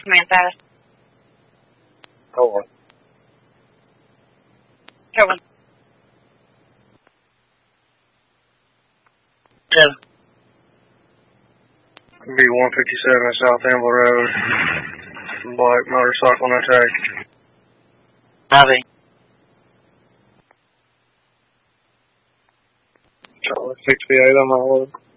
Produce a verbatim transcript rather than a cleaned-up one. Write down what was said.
command status. Over. Over. Ten. B one fifty-seven South Anvil Road. Black motorcycle and attack. Copy. Charlie sixty-eight on my load.